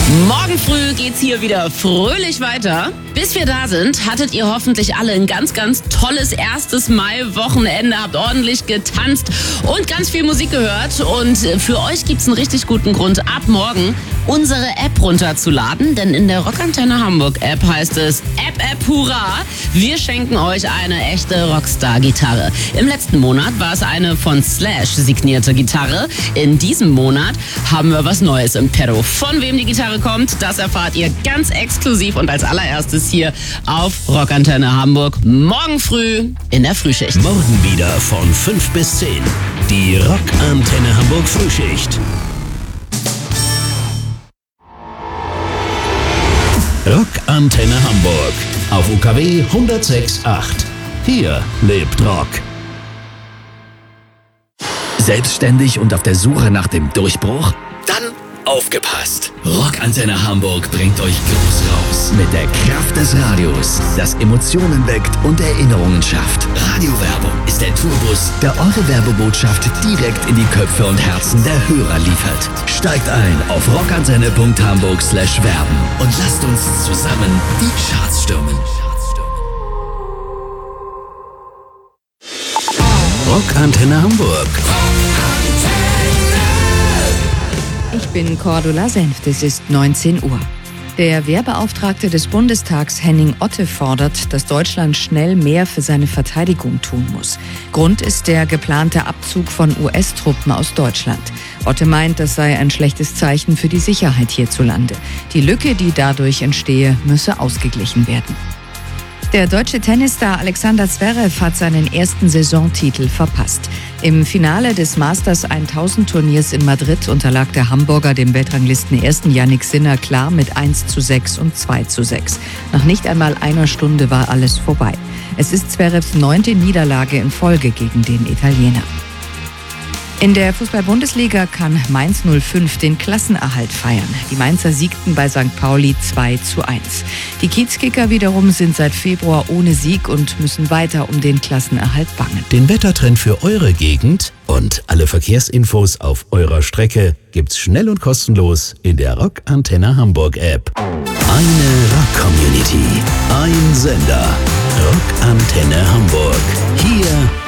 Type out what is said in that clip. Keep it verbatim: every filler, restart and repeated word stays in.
Morgen früh geht's hier wieder fröhlich weiter. Bis wir da sind, hattet ihr hoffentlich alle ein ganz, ganz tolles erstes Mai-Wochenende, habt ordentlich getanzt und ganz viel Musik gehört. Und für euch gibt's einen richtig guten Grund, ab morgen unsere App runterzuladen. Denn in der Rockantenne Hamburg App heißt es App, App, Hurra! Wir schenken euch eine echte Rockstar-Gitarre. Im letzten Monat war es eine von Slash signierte Gitarre. In diesem Monat haben wir was Neues im Petto. Von wem die Gitarre kommt, das erfahrt ihr ganz exklusiv und als allererstes hier auf Rockantenne Hamburg. Morgen früh in der Frühschicht. Morgen wieder von fünf bis zehn. Die Rockantenne Hamburg Frühschicht. Rockantenne Hamburg auf U K W hundertsechs Komma acht. Hier lebt Rock. Selbstständig und auf der Suche nach dem Durchbruch? Dann aufgepasst! Rockantenne Hamburg bringt euch groß raus. Mit der Kraft des Radios, das Emotionen weckt und Erinnerungen schafft. Radiowerbung ist der Tourbus, der eure Werbebotschaft direkt in die Köpfe und Herzen der Hörer liefert. Steigt ein auf rockantenne punkt hamburg slash werben und lasst uns zusammen die Charts stürmen. Rockantenne Hamburg. Ich bin Cordula Senft, es ist neunzehn Uhr. Der Wehrbeauftragte des Bundestags Henning Otte fordert, dass Deutschland schnell mehr für seine Verteidigung tun muss. Grund ist der geplante Abzug von U S-Truppen aus Deutschland. Otte meint, das sei ein schlechtes Zeichen für die Sicherheit hierzulande. Die Lücke, die dadurch entstehe, müsse ausgeglichen werden. Der deutsche Tennisstar Alexander Zverev hat seinen ersten Saisontitel verpasst. Im Finale des Masters tausend Turniers in Madrid unterlag der Hamburger dem Weltranglisten-Ersten Jannik Sinner klar mit eins zu sechs und zwei zu sechs. Nach nicht einmal einer Stunde war alles vorbei. Es ist Zverevs neunte Niederlage in Folge gegen den Italiener. In der Fußball-Bundesliga kann Mainz null fünf den Klassenerhalt feiern. Die Mainzer siegten bei Sankt Pauli zwei zu eins. Die Kiezkicker wiederum sind seit Februar ohne Sieg und müssen weiter um den Klassenerhalt bangen. Den Wettertrend für eure Gegend und alle Verkehrsinfos auf eurer Strecke gibt's schnell und kostenlos in der Rockantenne Hamburg App. Eine Rock-Community, ein Sender. Rockantenne Hamburg. Hier